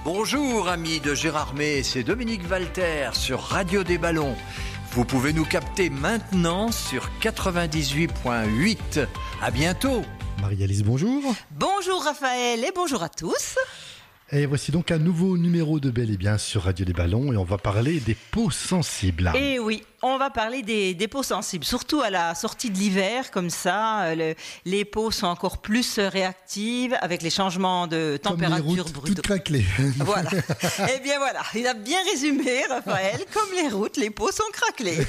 Bonjour amis de Gérardmer, c'est Dominique Walter sur Radio des Ballons. Vous pouvez nous capter maintenant sur 98.8. À bientôt. Marie-Alice, bonjour. Bonjour Raphaël et bonjour à tous. Et voici donc un nouveau numéro de Bel et Bien sur Radio des Ballons et on va parler des peaux sensibles. Et oui, on va parler des peaux sensibles, surtout à la sortie de l'hiver, comme ça, les peaux sont encore plus réactives avec les changements de température comme les routes brutaux. toutes craquelées. Voilà. Eh bien voilà, il a bien résumé Raphaël, comme les routes, les peaux sont craquelées.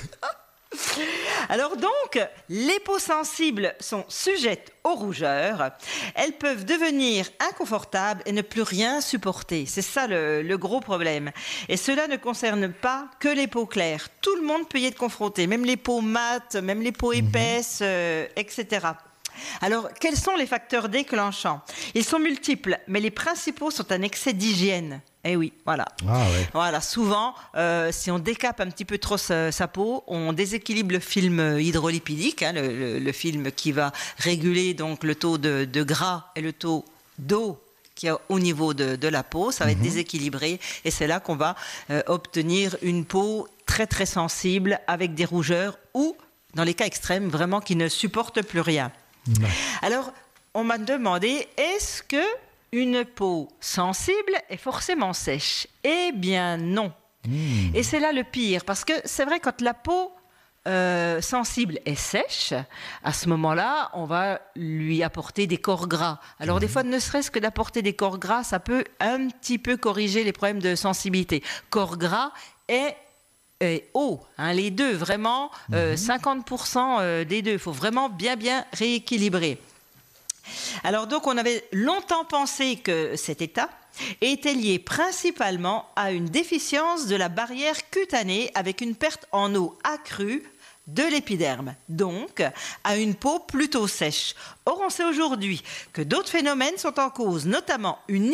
Alors donc, les peaux sensibles sont sujettes aux rougeurs. Elles peuvent devenir inconfortables et ne plus rien supporter. C'est ça le gros problème. Et cela ne concerne pas que les peaux claires. Tout le monde peut y être confronté, même les peaux mates, même les peaux épaisses, etc. Alors, quels sont les facteurs déclenchants ? Ils sont multiples, mais les principaux sont un excès d'hygiène. Eh oui, voilà. Ah ouais. Voilà, souvent, si on décape un petit peu trop sa peau, on déséquilibre le film hydrolipidique, hein, le film qui va réguler donc le taux de gras et le taux d'eau qu'il y a au niveau de la peau. Ça va être déséquilibré et c'est là qu'on va obtenir une peau très très sensible avec des rougeurs ou, dans les cas extrêmes, vraiment qui ne supportent plus rien. Ouais. Alors, on m'a demandé, est-ce que une peau sensible est forcément sèche ? Eh bien non. Et c'est là le pire, parce que c'est vrai, quand la peau sensible est sèche, à ce moment-là, on va lui apporter des corps gras. Alors des fois, ne serait-ce que d'apporter des corps gras, ça peut un petit peu corriger les problèmes de sensibilité. Corps gras et eau, hein, les deux, vraiment 50% des deux. Il faut vraiment bien rééquilibrer. Alors donc, on avait longtemps pensé que cet état était lié principalement à une déficience de la barrière cutanée avec une perte en eau accrue de l'épiderme, donc à une peau plutôt sèche. Or, on sait aujourd'hui que d'autres phénomènes sont en cause, notamment une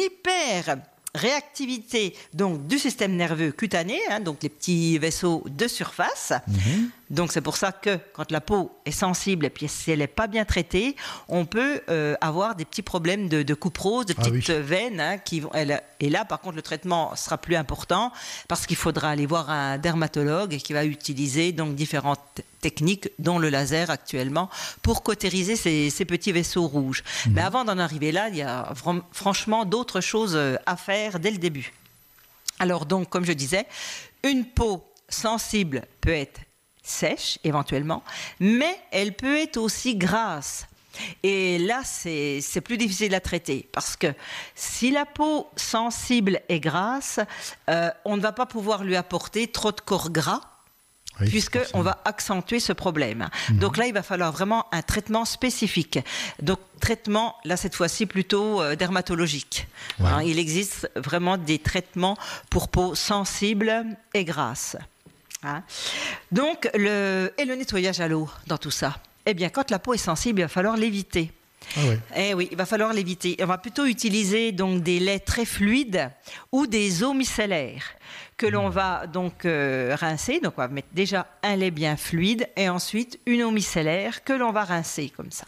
hyper-réactivité donc, du système nerveux cutané, hein, donc les petits vaisseaux de surface. Donc c'est pour ça que quand la peau est sensible et puis si elle n'est pas bien traitée, on peut avoir des petits problèmes de couperose, de petites veines hein, qui vont. Et là, par contre, le traitement sera plus important parce qu'il faudra aller voir un dermatologue qui va utiliser donc différentes techniques, dont le laser actuellement, pour cautériser ces petits vaisseaux rouges. Mais avant d'en arriver là, il y a franchement d'autres choses à faire dès le début. Alors donc, comme je disais, une peau sensible peut être sèche éventuellement, mais elle peut être aussi grasse. Et là, c'est plus difficile à traiter parce que si la peau sensible est grasse, on ne va pas pouvoir lui apporter trop de corps gras. Oui, puisqu'on va accentuer ce problème. Donc là, il va falloir vraiment un traitement spécifique. Donc, traitement, là, cette fois-ci, plutôt dermatologique. Ouais. Hein, il existe vraiment des traitements pour peau sensible et grasse. Hein. Donc, le nettoyage à l'eau dans tout ça. Eh bien, quand la peau est sensible, il va falloir l'éviter. Ah ouais. Eh oui, il va falloir l'éviter. On va plutôt utiliser donc des laits très fluides ou des eaux micellaires que l'on va donc rincer. Donc on va mettre déjà un lait bien fluide et ensuite une eau micellaire que l'on va rincer comme ça.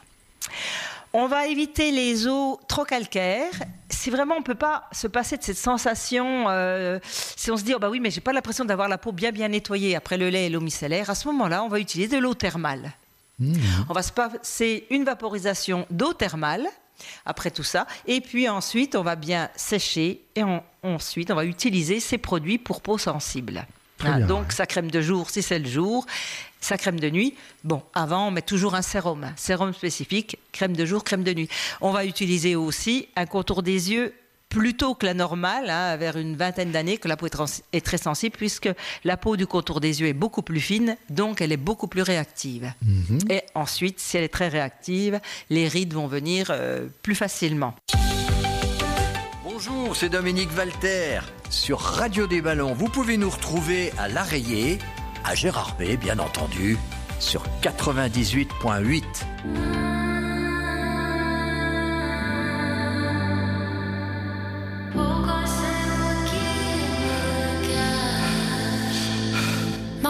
On va éviter les eaux trop calcaires. Si vraiment on ne peut pas se passer de cette sensation, si on se dit oh bah oui mais j'ai pas l'impression d'avoir la peau bien nettoyée après le lait et l'eau micellaire, à ce moment-là on va utiliser de l'eau thermale. On va se passer une vaporisation d'eau thermale après tout ça et puis ensuite on va bien sécher et ensuite on va utiliser ces produits pour peau sensible. Hein, donc sa crème de jour si c'est le jour, sa crème de nuit. Bon, avant on met toujours un sérum spécifique, crème de jour, crème de nuit. On va utiliser aussi un contour des yeux plus tôt que la normale, hein, vers une vingtaine d'années, que la peau est très sensible, puisque la peau du contour des yeux est beaucoup plus fine, donc elle est beaucoup plus réactive. Et ensuite, si elle est très réactive, les rides vont venir plus facilement. Bonjour, c'est Dominique Walter sur Radio des Ballons. Vous pouvez nous retrouver à l'Arrayé, à Gérardmer, bien entendu, sur 98.8.